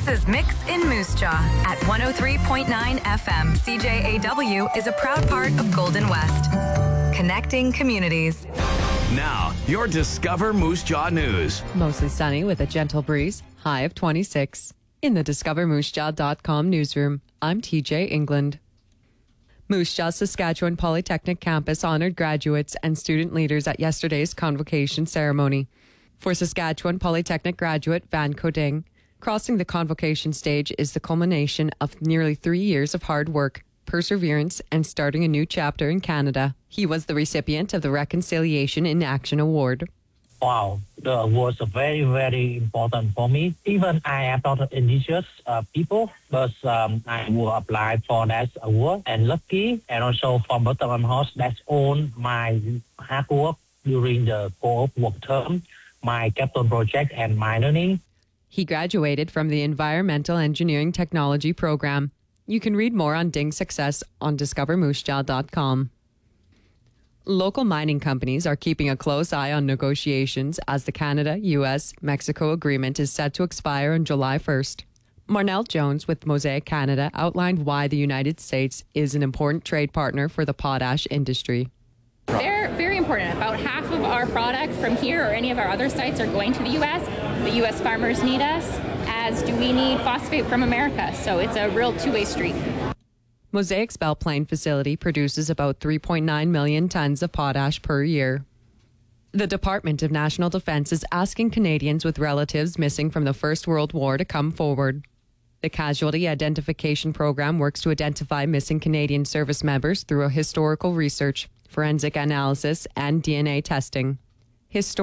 This is Mix in Moose Jaw at 103.9 FM. CJAW is a proud part of Golden West. Connecting communities. Now, your Discover Moose Jaw News. Mostly sunny with a gentle breeze, high of 26. In the DiscoverMooseJaw.com newsroom, I'm TJ England. Moose Jaw Saskatchewan Polytechnic campus honored graduates and student leaders at yesterday's convocation ceremony. For Saskatchewan Polytechnic graduate Van Coding, crossing the convocation stage is the culmination of nearly 3 years of hard work, perseverance, and starting a new chapter in Canada. He was the recipient of the Reconciliation in Action Award. Wow, the award is very, very important for me. Even I am not an indigenous people, but I will apply for that award. And lucky, and also from Bottom House, that's all my hard work during the co-op work term, my capital project, and my learning. He graduated from the Environmental Engineering Technology program. You can read more on Ding's success on discovermoosejaw.com. Local mining companies are keeping a close eye on negotiations as the Canada-US-Mexico agreement is set to expire on July 1st. Marnell Jones with Mosaic Canada outlined why the United States is an important trade partner for the potash industry. They're very important. About half of our product from here or any of our other sites are going to the U.S. The U.S. farmers need us, as do we need phosphate from America. So it's a real two-way street. Mosaic's Belle Plaine facility produces about 3.9 million tons of potash per year. The Department of National Defence is asking Canadians with relatives missing from the First World War to come forward. The Casualty Identification Program works to identify missing Canadian service members through a historical research, forensic analysis, and DNA testing.